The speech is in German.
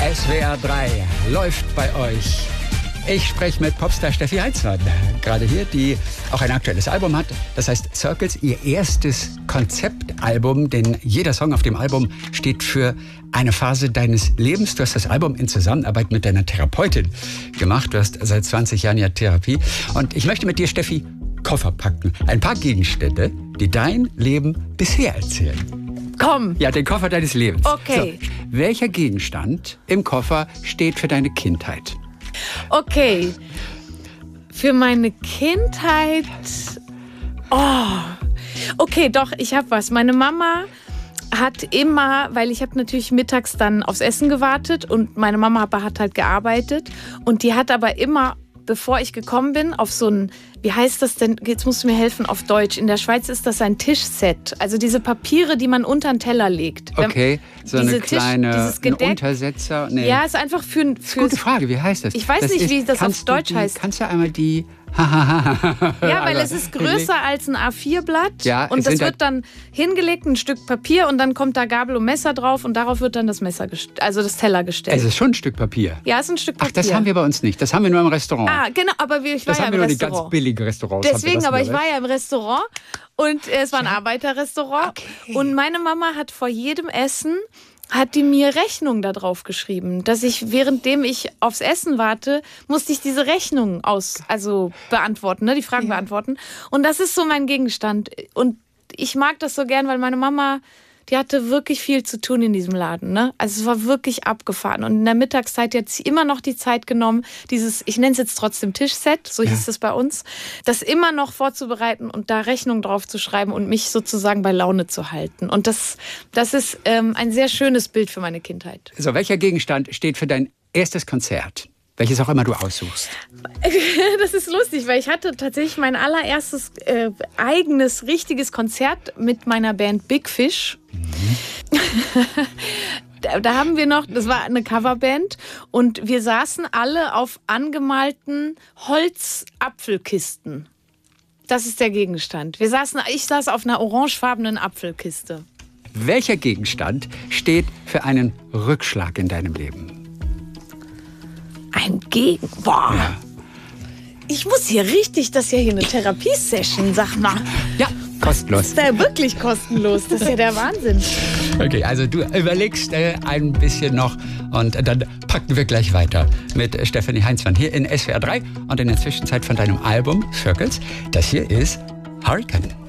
SWR 3 läuft bei euch. Ich spreche mit Popstar Steffi Heinzmann, gerade hier, die auch ein aktuelles Album hat. Das heißt Circles, ihr erstes Konzeptalbum, denn jeder Song auf dem Album steht für eine Phase deines Lebens. Du hast das Album in Zusammenarbeit mit deiner Therapeutin gemacht. Du hast seit 20 Jahren ja Therapie. Und ich möchte mit dir, Steffi, Koffer packen. Ein paar Gegenstände, die dein Leben bisher erzählen. Komm. Ja, den Koffer deines Lebens. Okay. So, welcher Gegenstand im Koffer steht für deine Kindheit? Okay. Für meine Kindheit. Oh. Okay, doch, ich habe was. Meine Mama hat immer, weil ich habe natürlich mittags dann aufs Essen gewartet und meine Mama hat halt gearbeitet und die hat aber immer, bevor ich gekommen bin, auf so ein, wie heißt das denn, jetzt musst du mir helfen auf Deutsch, in der Schweiz ist das ein Tischset, also diese Papiere, die man unter den Teller legt. Okay, so eine kleine ein Untersetzer? Nee. Ja, ist einfach für gute Frage, wie heißt das? Ich weiß nicht, wie das auf Deutsch heißt. Kannst du einmal die... Ja, weil es ist größer als ein A4-Blatt, ja, und das wird dann hingelegt, ein Stück Papier und dann kommt da Gabel und Messer drauf und darauf wird dann das das Teller gestellt. Es ist schon ein Stück Papier? Ja, es ist ein Stück Papier. Ach, das haben wir bei uns nicht, das haben wir nur im Restaurant. Ah, genau, aber ich war ja im Restaurant. Das haben wir nur die ganz billigen Restaurants. Deswegen, aber ich war ja im Restaurant und es war ein Arbeiterrestaurant. Okay. Und meine Mama hat vor jedem Essen hat die mir Rechnungen da drauf geschrieben, dass ich, währenddem ich aufs Essen warte, musste ich diese Rechnungen beantworten, ne, die Fragen beantworten. Und das ist so mein Gegenstand. Und ich mag das so gern, weil meine Mama, die hatte wirklich viel zu tun in diesem Laden, ne? Also es war wirklich abgefahren. Und in der Mittagszeit hat sie immer noch die Zeit genommen, dieses, ich nenne es jetzt trotzdem Tischset, so hieß es bei uns, das immer noch vorzubereiten und da Rechnungen drauf zu schreiben und mich sozusagen bei Laune zu halten. Und das ist ein sehr schönes Bild für meine Kindheit. So, welcher Gegenstand steht für dein erstes Konzert? Welches auch immer du aussuchst. Das ist lustig, weil ich hatte tatsächlich mein allererstes eigenes, richtiges Konzert mit meiner Band Big Fish. Da haben wir noch, das war eine Coverband und wir saßen alle auf angemalten Holzapfelkisten. Das ist der Gegenstand. Ich saß auf einer orangefarbenen Apfelkiste. Welcher Gegenstand steht für einen Rückschlag in deinem Leben? Boah. Ja. Ich muss hier richtig, das ist ja hier eine Therapiesession, sag mal. Ja, kostenlos. Das ist ja wirklich kostenlos, das ist ja der Wahnsinn. Okay, also du überlegst ein bisschen noch und dann packen wir gleich weiter mit Steffi Heinzmann hier in SWR 3 und in der Zwischenzeit von deinem Album Circles. Das hier ist Hurricane.